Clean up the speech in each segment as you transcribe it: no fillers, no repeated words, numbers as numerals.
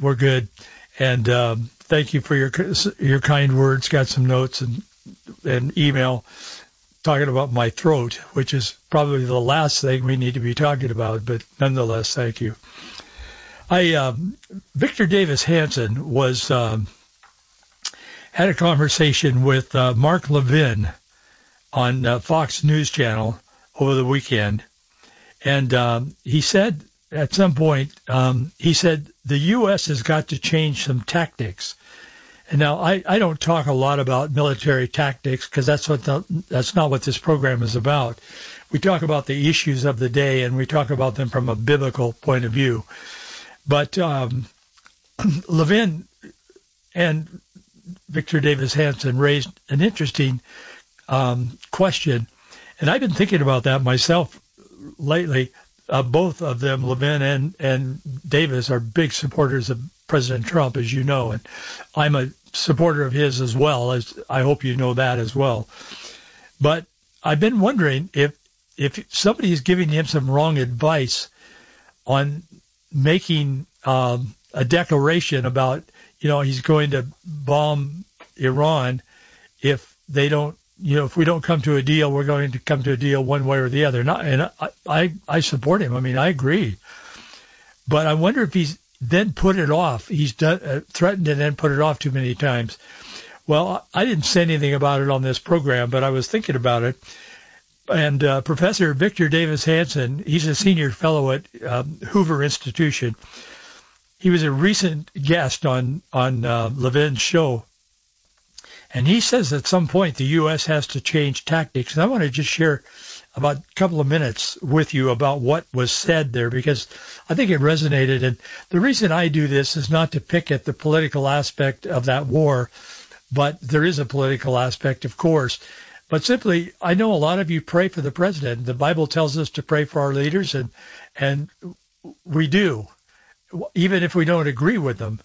we're good. And thank you for your kind words. Got some notes and email talking about my throat, which is probably the last thing we need to be talking about. But nonetheless, thank you. Victor Davis Hanson had a conversation with Mark Levin on Fox News Channel over the weekend. And he said at some point, he said the U.S. has got to change some tactics. And now I don't talk a lot about military tactics because that's not what this program is about. We talk about the issues of the day and we talk about them from a biblical point of view. But Levin and Victor Davis Hanson raised an interesting question, and I've been thinking about that myself lately. Both of them, Levin and Davis, are big supporters of President Trump, as you know, and I'm a supporter of his as well, as I hope you know that as well. But I've been wondering if somebody is giving him some wrong advice on making a declaration about, he's going to bomb Iran if they don't, if we don't come to a deal, we're going to come to a deal one way or the other. I support him. I mean, I agree. But I wonder if he's then put it off. He's threatened and then put it off too many times. Well, I didn't say anything about it on this program, but I was thinking about it. And Professor Victor Davis Hanson, he's a senior fellow at Hoover Institution. He was a recent guest on Levin's show. And he says at some point the U.S. has to change tactics. And I want to just share about a couple of minutes with you about what was said there, because I think it resonated. And the reason I do this is not to pick at the political aspect of that war, but there is a political aspect, of course. But simply, I know a lot of you pray for the president. The Bible tells us to pray for our leaders, and we do, even if we don't agree with them.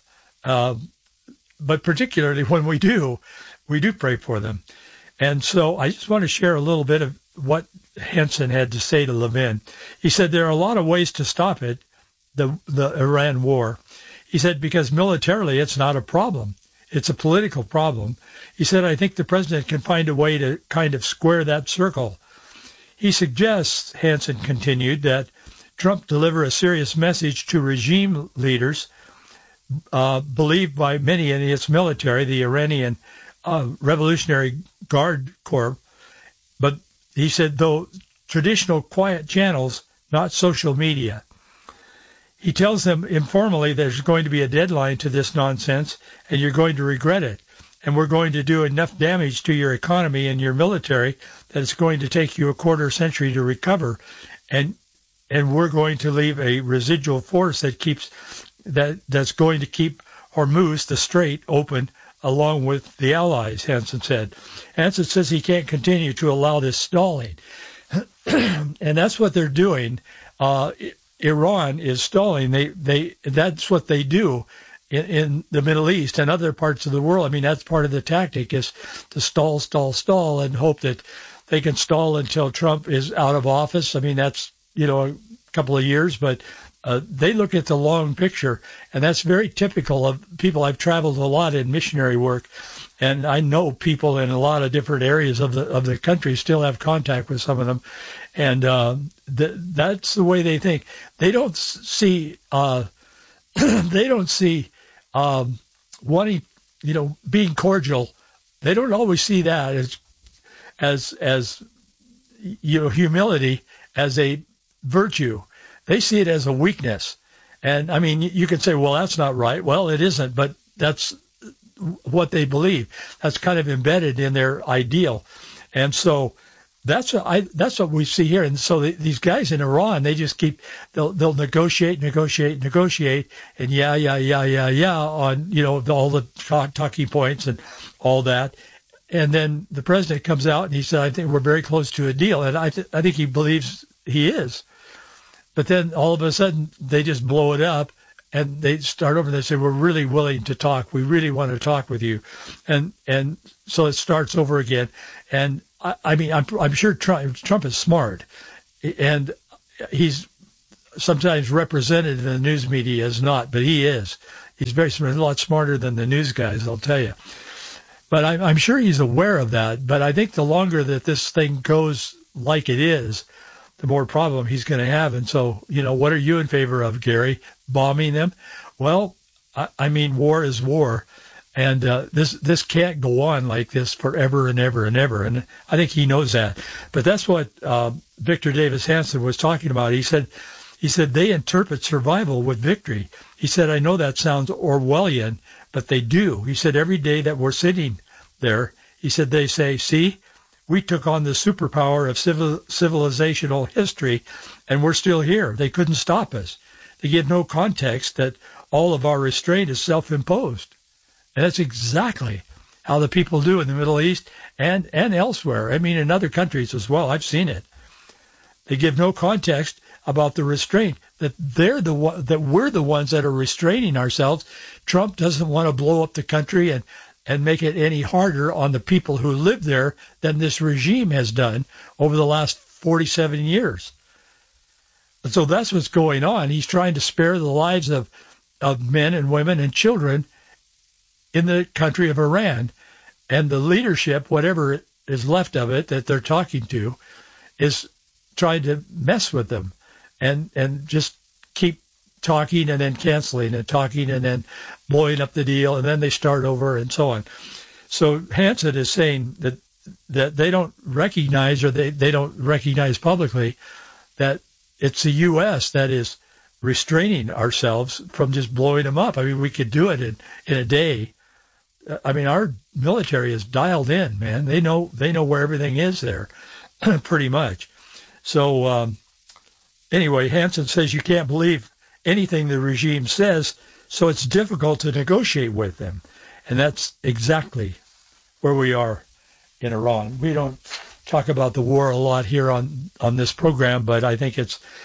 But particularly when we do pray for them. And so I just want to share a little bit of what Hanson had to say to Levin. He said there are a lot of ways to stop it, the Iran war. He said because militarily it's not a problem. It's a political problem. He said, I think the president can find a way to kind of square that circle. He suggests, Hanson continued, that Trump deliver a serious message to regime leaders believed by many in its military, the Iranian Revolutionary Guard Corps. But he said, though, traditional quiet channels, not social media. He tells them informally there's going to be a deadline to this nonsense, and you're going to regret it. And we're going to do enough damage to your economy and your military that it's going to take you a quarter century to recover. And we're going to leave a residual force that's going to keep Hormuz, the Strait, open along with the allies, Hanson said. Hanson says he can't continue to allow this stalling. And that's what they're doing. Iran is stalling. That's what they do in the Middle East and other parts of the world. I mean, that's part of the tactic, is to stall, and hope that they can stall until Trump is out of office. I mean, that's, a couple of years, but they look at the long picture, and that's very typical of people. I've traveled a lot in missionary work, and I know people in a lot of different areas of the country, still have contact with some of them, and that's the way they think. They don't see wanting, being cordial. They don't always see that as humility as a virtue. They see it as a weakness. And I mean, you can say, well, that's not right. Well, it isn't, but that's what they believe. That's kind of embedded in their ideal. And so that's what we see here. And so these guys in Iran, they just they'll negotiate, and on, all the talking points and all that. And then the president comes out and he said, I think we're very close to a deal. And I think he believes he is. But then all of a sudden they just blow it up and they start over and they say, we're really willing to talk. We really want to talk with you. And so it starts over again. And I'm sure Trump is smart, and he's sometimes represented in the news media as not, but he is. He's very smart, a lot smarter than the news guys, I'll tell you. But I'm sure he's aware of that. But I think the longer that this thing goes like it is, the more problem he's going to have. And so, what are you in favor of, Gary? Bombing them? Well, I mean, war is war. And this can't go on like this forever and ever and ever. And I think he knows that. But that's what Victor Davis Hanson was talking about. He said they interpret survival with victory. He said, I know that sounds Orwellian, but they do. He said every day that we're sitting there, he said they say, see, we took on the superpower of civilizational history, and we're still here. They couldn't stop us. They give no context that all of our restraint is self-imposed. And that's exactly how the people do in the Middle East and elsewhere. I mean, in other countries as well. I've seen it. They give no context about the restraint, that we're the ones that are restraining ourselves. Trump doesn't want to blow up the country and make it any harder on the people who live there than this regime has done over the last 47 years. And so that's what's going on. He's trying to spare the lives of men and women and children in the country of Iran. And the leadership, whatever is left of it that they're talking to, is trying to mess with them and just keep talking and then canceling and talking and then blowing up the deal, and then they start over and so on. So Hanson is saying that they don't recognize, or they don't recognize publicly, that it's the U.S. that is restraining ourselves from just blowing them up. I mean, we could do it in a day. I mean, our military is dialed in, man. They know where everything is there, pretty much. So anyway, Hanson says you can't believe anything the regime says, so it's difficult to negotiate with them. And that's exactly where we are in Iran. We don't talk about the war a lot here on this program, but I think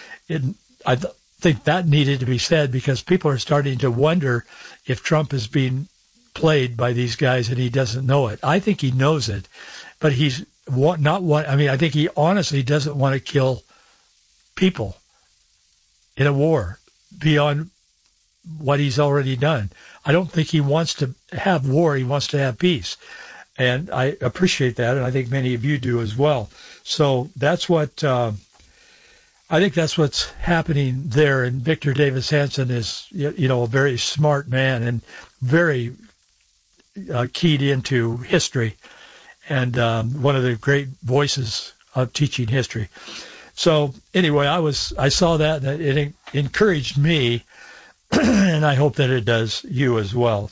I think that needed to be said, because people are starting to wonder if Trump is being played by these guys and he doesn't know it. I think he knows it, but he's not one. I mean, I think he honestly doesn't want to kill people in a war beyond what he's already done. I don't think he wants to have war. He wants to have peace. And I appreciate that, and I think many of you do as well. So that's what I think that's what's happening there. And Victor Davis Hanson is, a very smart man and very keyed into history, and one of the great voices of teaching history. So anyway, I saw that, and it encouraged me, and I hope that it does you as well.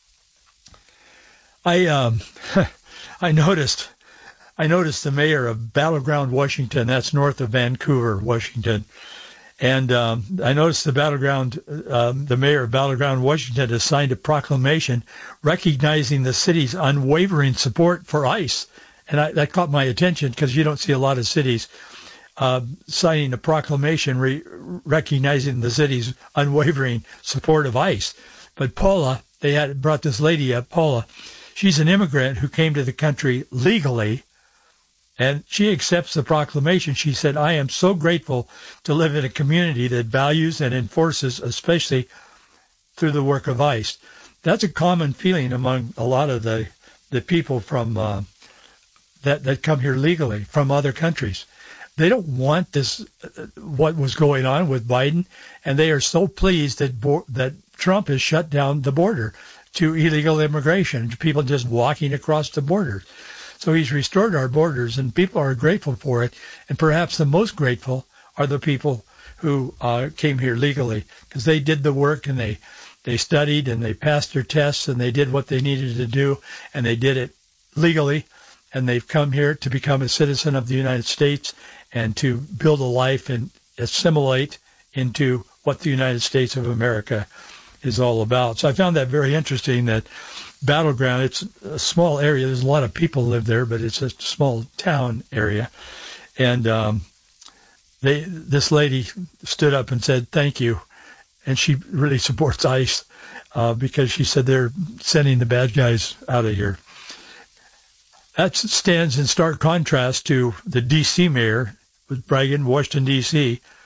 I noticed the mayor of Battleground, Washington. That's north of Vancouver, Washington. And I noticed the mayor of Battleground, Washington, has signed a proclamation recognizing the city's unwavering support for ICE. And that caught my attention, because you don't see a lot of cities signing a proclamation recognizing the city's unwavering support of ICE. But Paula, they had brought this lady up, Paula. She's an immigrant who came to the country legally, and she accepts the proclamation. She said, I am so grateful to live in a community that values and enforces, especially through the work of ICE. That's a common feeling among a lot of the people from that come here legally from other countries. They don't want this, what was going on with Biden, and they are so pleased that Trump has shut down the border to illegal immigration, to people just walking across the border. So he's restored our borders, and people are grateful for it. And perhaps the most grateful are the people who came here legally, because they did the work, and they studied, and they passed their tests, and they did what they needed to do, and they did it legally, and they've come here to become a citizen of the United States and to build a life and assimilate into what the United States of America is all about. So I found that very interesting, that Battleground, it's a small area. There's a lot of people live there, but it's a small town area. And this lady stood up and said, thank you. And she really supports ICE because she said they're sending the bad guys out of here. That stands in stark contrast to the D.C. mayor, was bragging, Washington, D.C.,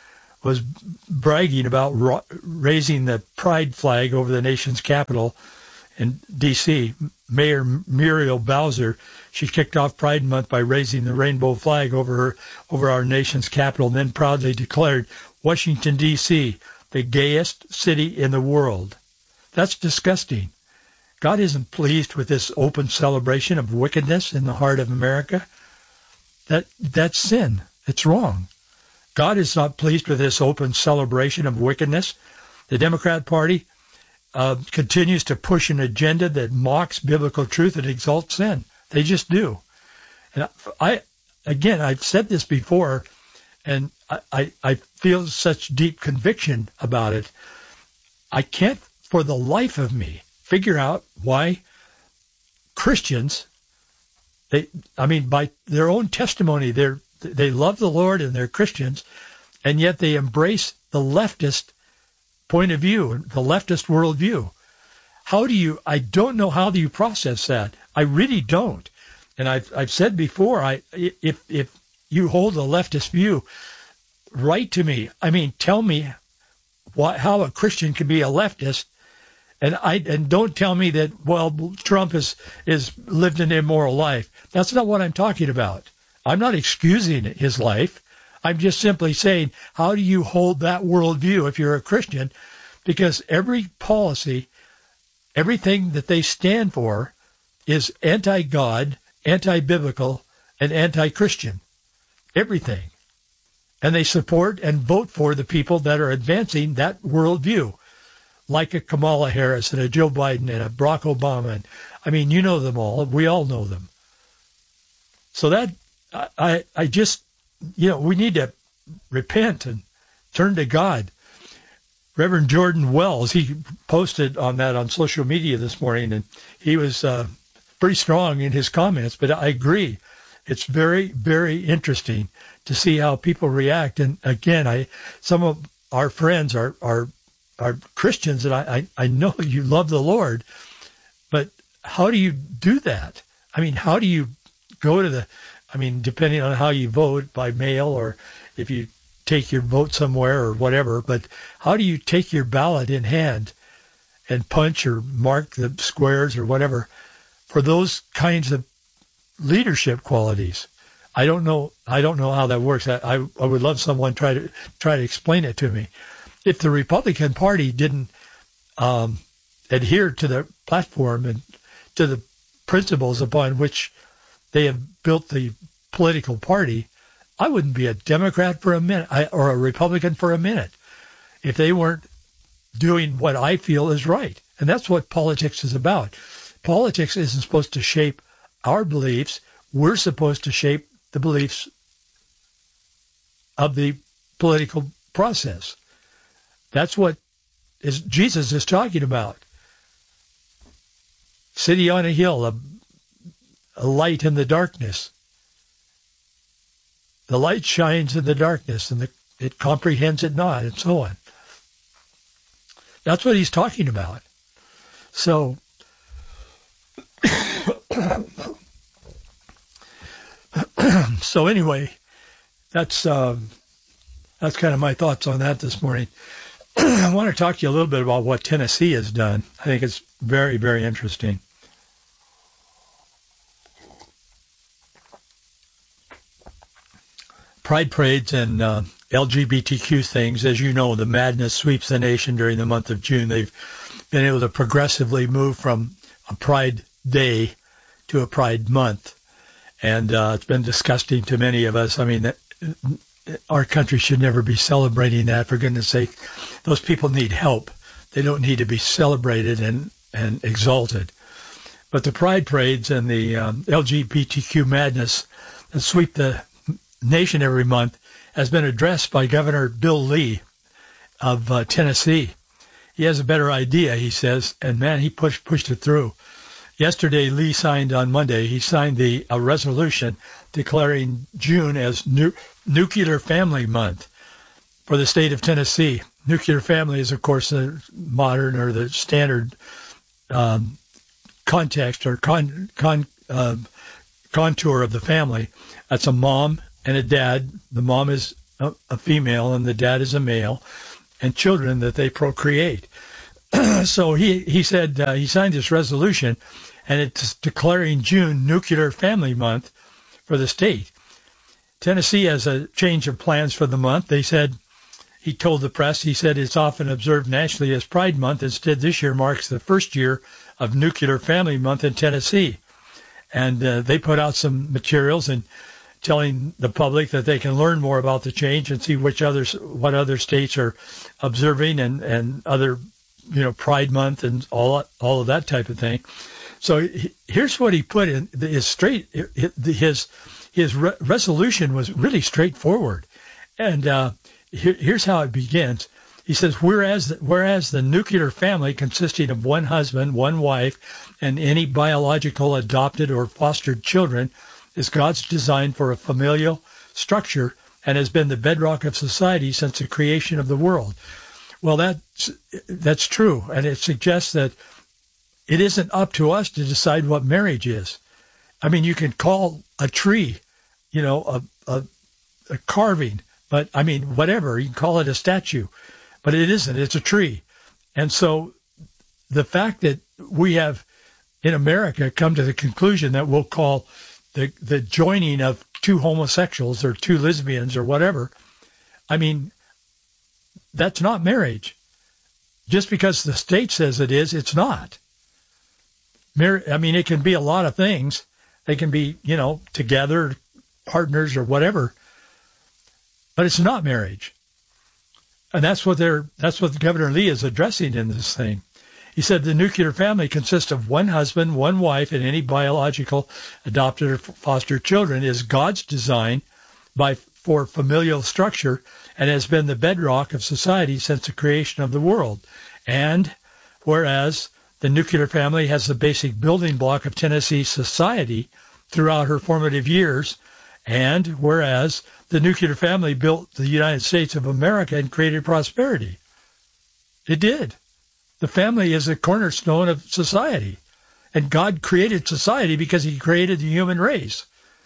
was bragging about raising the pride flag over the nation's capital in D.C. Mayor Muriel Bowser, she kicked off Pride Month by raising the rainbow flag over our nation's capital, and then proudly declared Washington, D.C., the gayest city in the world. That's disgusting. God isn't pleased with this open celebration of wickedness in the heart of America. That's sin. It's wrong. God is not pleased with this open celebration of wickedness. The Democrat Party continues to push an agenda that mocks biblical truth and exalts sin. They just do. And I've said this before, and I feel such deep conviction about it. I can't, for the life of me, figure out why Christians, by their own testimony, they love the Lord and they're Christians, and yet they embrace the leftist point of view, the leftist worldview. I don't know how do you process that. I really don't. And I've said before, if you hold a leftist view, write to me. Tell me how a Christian can be a leftist, and don't tell me that, well, Trump is lived an immoral life. That's not what I'm talking about. I'm not excusing his life. I'm just simply saying, how do you hold that worldview if you're a Christian? Because every policy, everything that they stand for is anti-God, anti-biblical, and anti-Christian. Everything. And they support and vote for the people that are advancing that worldview, like a Kamala Harris and a Joe Biden and a Barack Obama. And, you know them all. We all know them. So that, I just, we need to repent and turn to God. Reverend Jordan Wells, he posted on that on social media this morning, and he was pretty strong in his comments, but I agree. It's very, very interesting to see how people react. And again, some of our friends are Christians, and I know you love the Lord, but how do you do that? How do you go to depending on how you vote, by mail or if you take your vote somewhere or whatever, but how do you take your ballot in hand and punch or mark the squares or whatever for those kinds of leadership qualities? I don't know how that works. I would love someone try to explain it to me. If the Republican Party didn't adhere to the platform and to the principles upon which they have built the political party, I wouldn't be a Democrat for a minute or a Republican for a minute if they weren't doing what I feel is right. And that's what politics is about. Politics isn't supposed to shape our beliefs. We're supposed to shape the beliefs of the political process. That's what Jesus is talking about. City on a hill, a light in the darkness. The light shines in the darkness, and it comprehends it not, and so on. That's what he's talking about. So, anyway, that's kind of my thoughts on that this morning. I want to talk to you a little bit about what Tennessee has done. I think it's very, very interesting. Pride parades and LGBTQ things, as you know, the madness sweeps the nation during the month of June. They've been able to progressively move from a Pride Day to a Pride Month. And it's been disgusting to many of us. Our country should never be celebrating that, for goodness sake. Those people need help. They don't need to be celebrated and exalted. But the pride parades and the LGBTQ madness that sweep the nation every month has been addressed by Governor Bill Lee of Tennessee. He has a better idea, he says, and man, he pushed it through. Yesterday, Lee signed on Monday, he signed a resolution declaring June as Nuclear Family Month for the state of Tennessee. Nuclear family is, of course, the modern or the standard context or contour of the family. That's a mom and a dad. The mom is a female and the dad is a male, and children that they procreate. So he said he signed this resolution, and it's declaring June Nuclear Family Month for the state. Tennessee has a change of plans for the month. They said, he told the press, he said it's often observed nationally as Pride Month. Instead, this year marks the first year of Nuclear Family Month in Tennessee. And they put out some materials and telling the public that they can learn more about the change and see what other states are observing and other, Pride Month and all of that type of thing. So here's what he put in his resolution was really straightforward. And here's how it begins. He says, whereas the nuclear family consisting of one husband, one wife, and any biological, adopted, or fostered children is God's design for a familial structure and has been the bedrock of society since the creation of the world. Well, that's true, and it suggests that it isn't up to us to decide what marriage is. I mean, you can call a tree, a carving, but I mean, whatever, you can call it a statue, but it isn't. It's a tree. And so the fact that we have in America come to the conclusion that we'll call the joining of two homosexuals or two lesbians or whatever, I mean, that's not marriage. Just because the state says it is, it's not. I mean, it can be a lot of things. They can be, together, partners or whatever, but it's not marriage. And that's what Governor Lee is addressing in this thing. He said the nuclear family consists of one husband, one wife, and any biological, adopted, or foster children is God's design for familial structure and has been the bedrock of society since the creation of the world. And whereas the nuclear family has the basic building block of Tennessee society throughout her formative years, and whereas the nuclear family built the United States of America and created prosperity. It did. The family is a cornerstone of society, and God created society because he created the human race.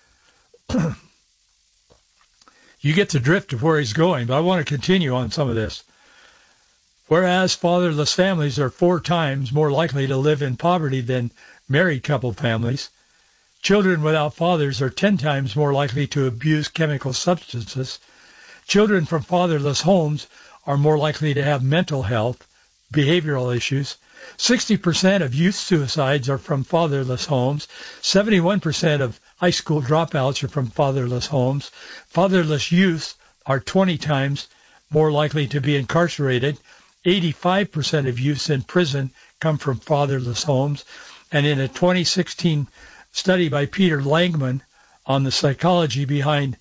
You get the drift of where he's going, but I want to continue on some of this. Whereas fatherless families are 4 times more likely to live in poverty than married couple families, children without fathers are 10 times more likely to abuse chemical substances. Children from fatherless homes are more likely to have mental health, behavioral issues. 60% of youth suicides are from fatherless homes. 71% of high school dropouts are from fatherless homes. Fatherless youth are 20 times more likely to be incarcerated. 85% of youths in prison come from fatherless homes. And in a 2016 study by Peter Langman on the psychology behind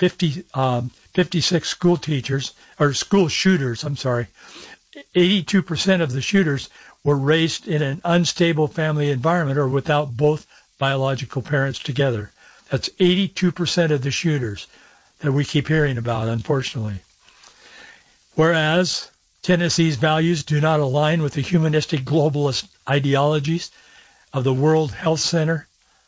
56 school shooters, 82% of the shooters were raised in an unstable family environment or without both biological parents together. That's 82% of the shooters that we keep hearing about, unfortunately. Whereas Tennessee's values do not align with the humanistic globalist ideologies of the World Health Center,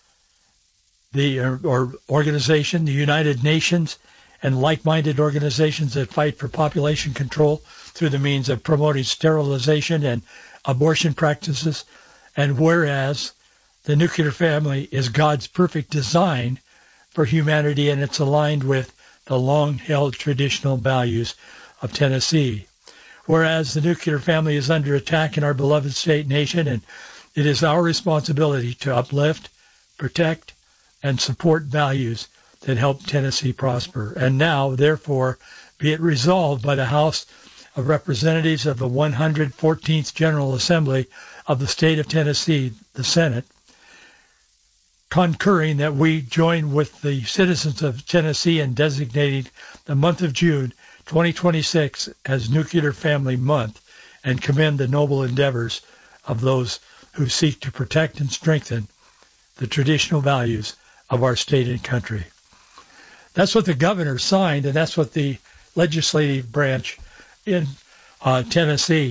or organization, the United Nations, and like-minded organizations that fight for population control through the means of promoting sterilization and abortion practices. And whereas the nuclear family is God's perfect design for humanity, and it's aligned with the long-held traditional values of Tennessee. Whereas the nuclear family is under attack in our beloved state nation, and it is our responsibility to uplift, protect, and support values that help Tennessee prosper. And now, therefore, be it resolved by the House of Representatives of the 114th General Assembly of the state of Tennessee, the Senate, concurring that we join with the citizens of Tennessee in designating the month of June 2026 as Nuclear Family Month, and commend the noble endeavors of those who seek to protect and strengthen the traditional values of our state and country. That's what the governor signed, and that's what the legislative branch in Tennessee,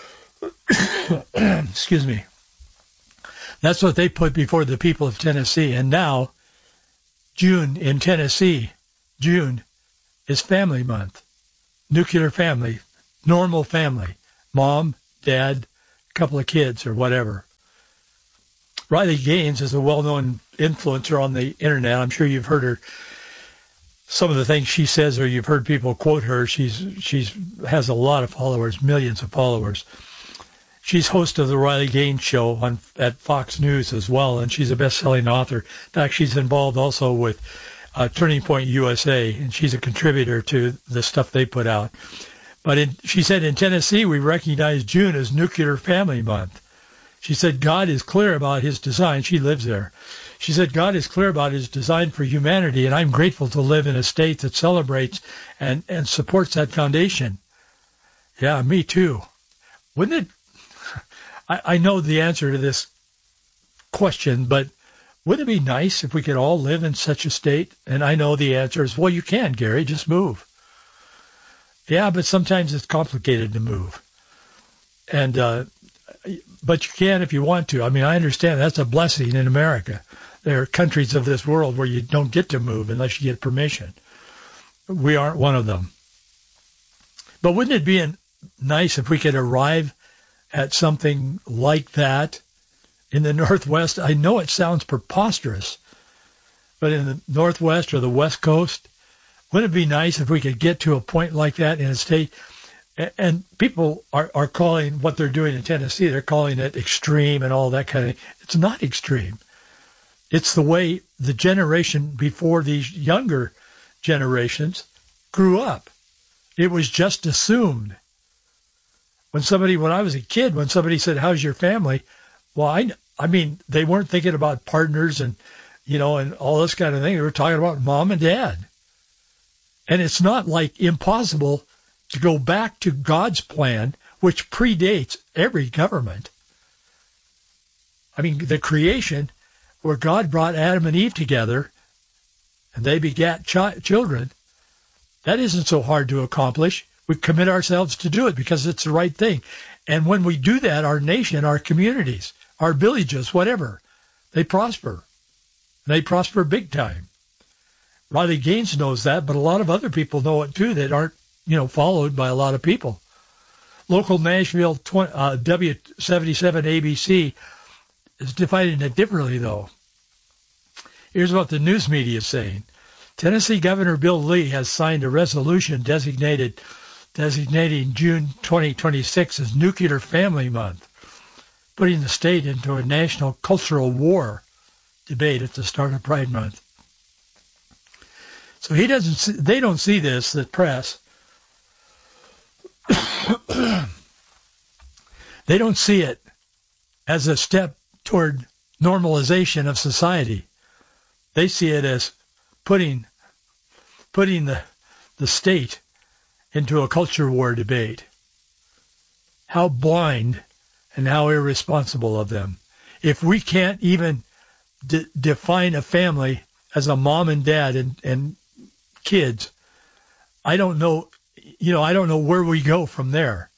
excuse me, that's what they put before the people of Tennessee. And now, June in Tennessee, June is Family Month. Nuclear family, normal family, mom, dad, a couple of kids or whatever. Riley Gaines is a well-known influencer on the internet. I'm sure you've heard her, some of the things she says, or you've heard people quote her. She's has a lot of followers, millions of followers. She's host of the Riley Gaines Show at Fox News as well, and she's a best-selling author. In fact, she's involved also with Turning Point USA, and she's a contributor to the stuff they put out. But she said in Tennessee, we recognize June as Nuclear Family Month. She said God is clear about his design. She lives there. She said God is clear about his design for humanity, and I'm grateful to live in a state that celebrates and supports that foundation. Yeah, me too. Wouldn't it? I know the answer to this question, but wouldn't it be nice if we could all live in such a state? And I know the answer is, well, you can, Gary, just move. Yeah, but sometimes it's complicated to move. And but you can if you want to. I mean, I understand that's a blessing in America. There are countries of this world where you don't get to move unless you get permission. We aren't one of them. But wouldn't it be nice if we could arrive at something like that in the Northwest? I know it sounds preposterous, but in the Northwest or the West Coast, wouldn't it be nice if we could get to a point like that in a state? And people are calling what they're doing in Tennessee, they're calling it extreme and all that kind of thing. It's not extreme. It's the way the generation before these younger generations grew up. It was just assumed. When I was a kid, when somebody said, how's your family? Well, I mean, they weren't thinking about partners and, and all this kind of thing. They were talking about mom and dad. And it's not like impossible to go back to God's plan, which predates every government. I mean, the creation where God brought Adam and Eve together and they begat children, that isn't so hard to accomplish. We commit ourselves to do it because it's the right thing. And when we do that, our nation, our communities, our villages, whatever, they prosper. They prosper big time. Riley Gaines knows that, but a lot of other people know it too that aren't, followed by a lot of people. Local Nashville W77 ABC is defining it differently, though. Here's what the news media is saying. Tennessee Governor Bill Lee has signed a resolution designating June 2026 as Nuclear Family Month, putting the state into a national cultural war debate at the start of Pride Month. So they don't see this, the press. They don't see it as a step toward normalization of society. They see it as putting the state into a culture war debate. How blind and how irresponsible of them. If we can't even define a family as a mom and dad and kids, I don't know where we go from there.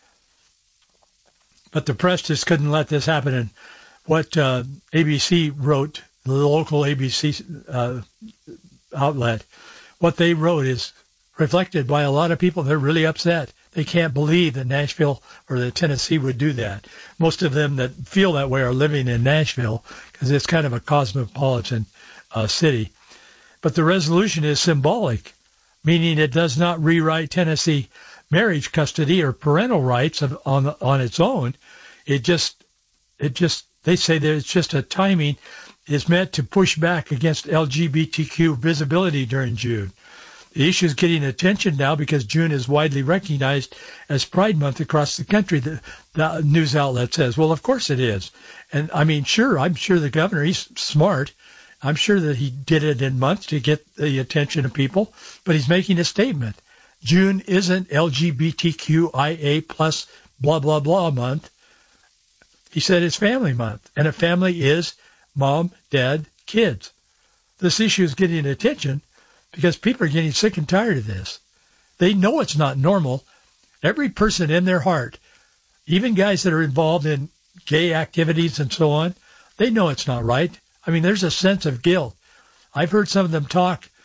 But the press just couldn't let this happen. And what ABC wrote, the local ABC outlet, what they wrote is reflected by a lot of people. They're really upset. They can't believe that Nashville or that Tennessee would do that. Most of them that feel that way are living in Nashville because it's kind of a cosmopolitan city. But the resolution is symbolic, meaning it does not rewrite Tennessee marriage custody or parental rights on its own. They say that it's just a timing is meant to push back against LGBTQ visibility during June. The issue is getting attention now because June is widely recognized as Pride Month across the country, the news outlet says. Well, of course it is. And I mean, sure, I'm sure the governor, he's smart. I'm sure that he did it in months to get the attention of people, but he's making a statement. June isn't LGBTQIA plus blah, blah, blah month. He said it's family month, and a family is mom, dad, kids. This issue is getting attention because people are getting sick and tired of this. They know it's not normal. Every person in their heart, even guys that are involved in gay activities and so on, they know it's not right. I mean, there's a sense of guilt. I've heard some of them talk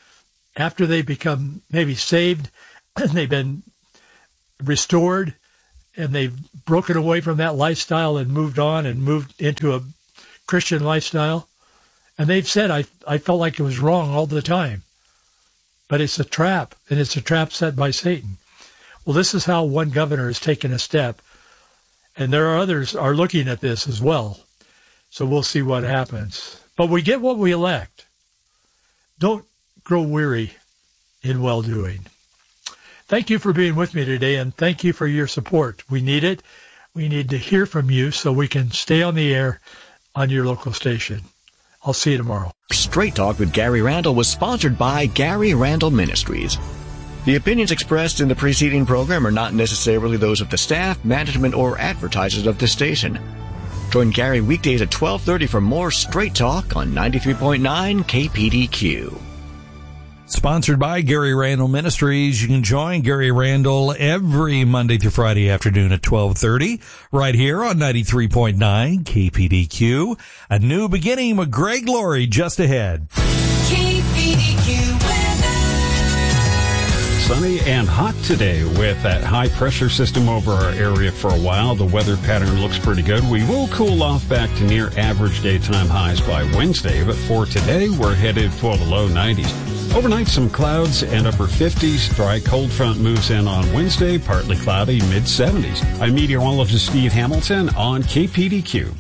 after they become maybe saved and they've been restored and they've broken away from that lifestyle and moved on and moved into a Christian lifestyle. And they've said, I felt like it was wrong all the time. But it's a trap, and it's a trap set by Satan. Well, this is how one governor has taken a step. And there are others are looking at this as well. So we'll see what happens. But we get what we elect. Don't grow weary in well-doing. Thank you for being with me today, and thank you for your support. We need it. We need to hear from you so we can stay on the air on your local station. I'll see you tomorrow. Straight Talk with Gary Randall was sponsored by Gary Randall Ministries. The opinions expressed in the preceding program are not necessarily those of the staff, management, or advertisers of this station. Join Gary weekdays at 12:30 for more Straight Talk on 93.9 KPDQ. Sponsored by Gary Randall Ministries. You can join Gary Randall every Monday through Friday afternoon at 12:30 right here on 93.9 KPDQ. A new beginning with Greg Laurie just ahead. KPDQ weather. Sunny and hot today with that high pressure system over our area for a while. The weather pattern looks pretty good. We will cool off back to near average daytime highs by Wednesday, but for today we're headed for the low 90s. Overnight, some clouds and upper 50s. Dry cold front moves in on Wednesday, partly cloudy, mid-70s. I'm meteorologist Steve Hamilton on KPDQ.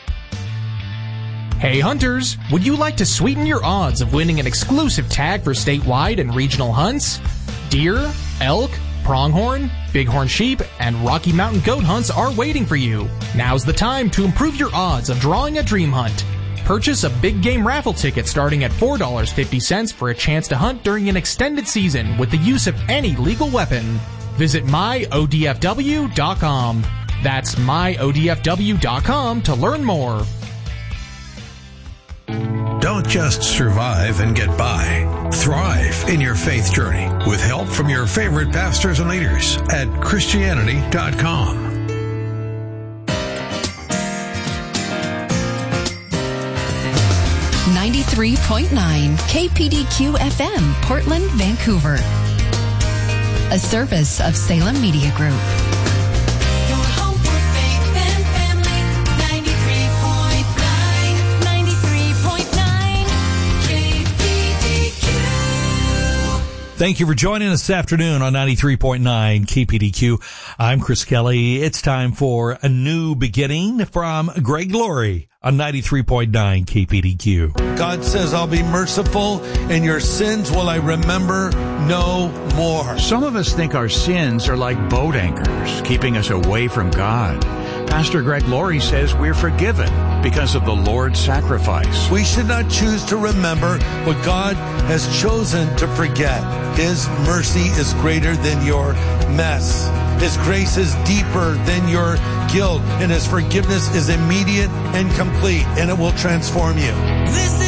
Hey hunters, would you like to sweeten your odds of winning an exclusive tag for statewide and regional hunts? Deer, elk, pronghorn, bighorn sheep, and Rocky Mountain goat hunts are waiting for you. Now's the time to improve your odds of drawing a dream hunt. Purchase a big game raffle ticket starting at $4.50 for a chance to hunt during an extended season with the use of any legal weapon. Visit myodfw.com. That's myodfw.com to learn more. Don't just survive and get by. Thrive in your faith journey with help from your favorite pastors and leaders at Christianity.com. 93.9 KPDQ FM, Portland, Vancouver. A service of Salem Media Group. Your home for faith and family. 93.9 KPDQ. Thank you for joining us this afternoon on 93.9 KPDQ. I'm Chris Kelly. It's time for a new beginning from Greg Laurie on 93.9 KPDQ. God says, I'll be merciful, and your sins will I remember no more. Some of us think our sins are like boat anchors, keeping us away from God. Pastor Greg Laurie says we're forgiven because of the Lord's sacrifice. We should not choose to remember what God has chosen to forget. His mercy is greater than your mess. His grace is deeper than your guilt, and His forgiveness is immediate and complete, and it will transform you. This is